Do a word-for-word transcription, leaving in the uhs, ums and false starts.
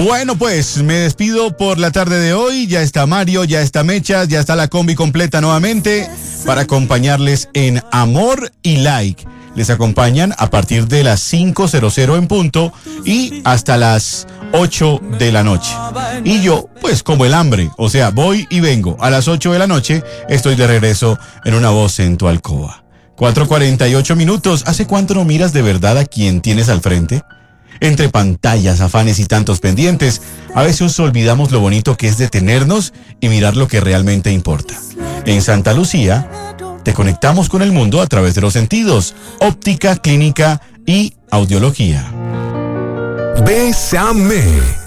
Bueno, pues me despido por la tarde de hoy. Ya está Mario, ya está Mechas, ya está la combi completa nuevamente para acompañarles en Amor y Like. Les acompañan a partir de las cinco en punto y hasta las ocho de la noche. Y yo, pues como el hambre, o sea, voy y vengo. A las ocho de la noche estoy de regreso en Una Voz en tu Alcoba. cuatro cuarenta y ocho minutos. ¿Hace cuánto no miras de verdad a quien tienes al frente? Entre pantallas, afanes y tantos pendientes, a veces olvidamos lo bonito que es detenernos y mirar lo que realmente importa. En Santa Lucía, te conectamos con el mundo a través de los sentidos, óptica, clínica y audiología. Bésame.